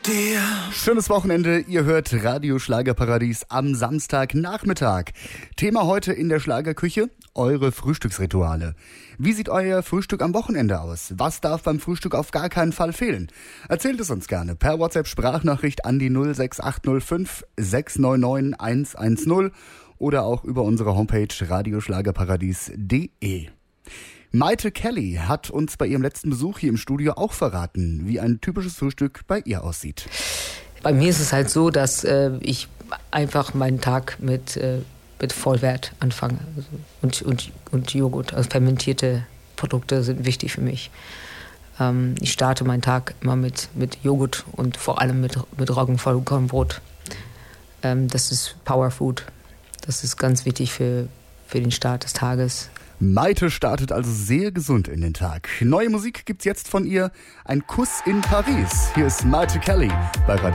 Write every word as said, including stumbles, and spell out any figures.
dir. Schönes Wochenende, ihr hört Radio Schlagerparadies am Samstagnachmittag. Thema heute in der Schlagerküche, eure Frühstücksrituale. Wie sieht euer Frühstück am Wochenende aus? Was darf beim Frühstück auf gar keinen Fall fehlen? Erzählt es uns gerne per WhatsApp-Sprachnachricht an die null sechs acht null fünf sechs neun neun eins eins null oder auch über unsere Homepage radioschlagerparadies punkt de. Maite Kelly hat uns bei ihrem letzten Besuch hier im Studio auch verraten, wie ein typisches Frühstück bei ihr aussieht. Bei mir ist es halt so, dass äh, ich einfach meinen Tag mit, äh, mit Vollwert anfange. Also und, und, und Joghurt, also fermentierte Produkte sind wichtig für mich. Ähm, ich starte meinen Tag immer mit, mit Joghurt und vor allem mit, mit Roggenvollkornbrot. Ähm, das ist Power Food. Das ist ganz wichtig für, für den Start des Tages. Maite startet also sehr gesund in den Tag. Neue Musik gibt's jetzt von ihr. Ein Kuss in Paris. Hier ist Maite Kelly bei Radio